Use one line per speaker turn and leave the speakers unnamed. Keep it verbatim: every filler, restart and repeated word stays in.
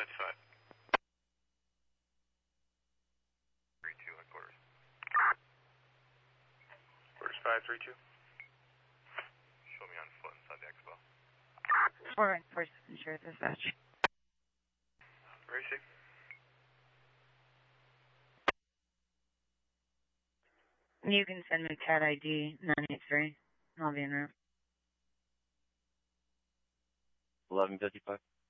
That's fine. three two at quarters. Quarters five three two. Show me on foot inside the expo.
Four and four seven sure dispatch.
Racing.
You can send me cat I D nine eight three. I'll be en route.
eleven fifty-five.